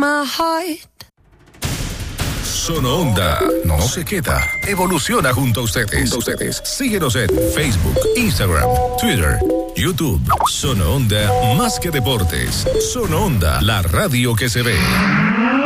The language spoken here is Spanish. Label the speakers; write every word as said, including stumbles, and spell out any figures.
Speaker 1: my heart.
Speaker 2: Sono Onda no se queda, evoluciona junto a ustedes. Junto a ustedes. Síguenos en Facebook, Instagram, Twitter, YouTube. Sono Onda más que deportes. Sono Onda, la radio que se ve.